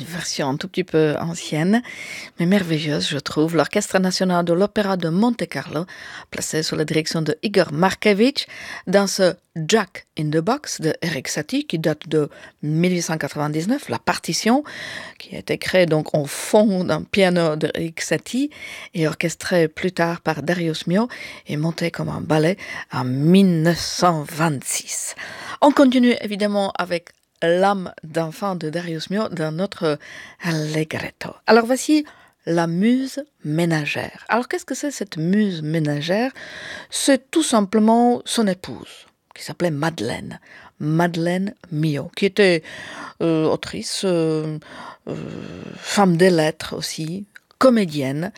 version un tout petit peu ancienne, mais merveilleuse, je trouve. L'Orchestre national de l'Opéra de Monte-Carlo, placé sous la direction de Igor Markevitch, dans ce Jack in the Box de Erik Satie, qui date de 1899, la partition, qui a été créée donc en fond d'un piano de Erik Satie et orchestré plus tard par Darius Milhaud et monté comme un ballet en 1926. On continue évidemment avec l'âme d'enfant de Darius Milhaud dans notre allegretto. Alors voici la muse ménagère. Alors qu'est-ce que c'est cette muse ménagère? C'est tout simplement son épouse, qui s'appelait Madeleine Milhaud, qui était autrice, femme des lettres aussi, comédienne,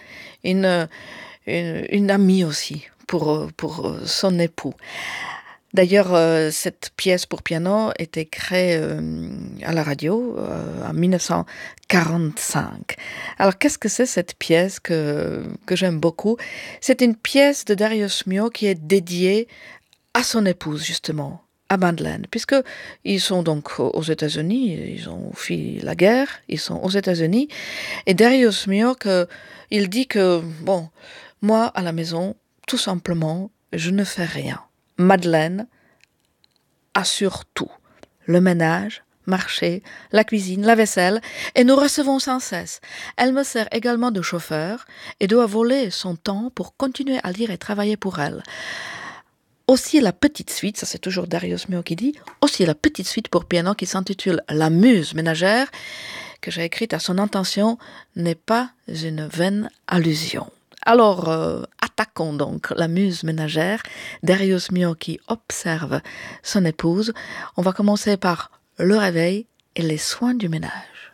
une amie aussi pour son époux. D'ailleurs, cette pièce pour piano était créée à la radio en 1945. Alors, qu'est-ce que c'est cette pièce que j'aime beaucoup? C'est une pièce de Darius Milhaud qui est dédiée à son épouse, justement, à Madeleine, puisque ils sont donc aux États-Unis, ils ont fui la guerre, ils sont aux États-Unis, et Darius Milhaud, il dit que, bon, moi, à la maison, tout simplement, je ne fais rien. Madeleine assure tout. Le ménage, marcher, la cuisine, la vaisselle, et nous recevons sans cesse. Elle me sert également de chauffeur et doit voler son temps pour continuer à lire et travailler pour elle. Aussi la petite suite, ça c'est toujours Darius Milhaud qui dit, aussi la petite suite pour piano qui s'intitule La muse ménagère, que j'ai écrite à son intention, n'est pas une vaine allusion. Alors, attaquons donc la muse ménagère, Darius Milhaud qui observe son épouse. On va commencer par le réveil et les soins du ménage.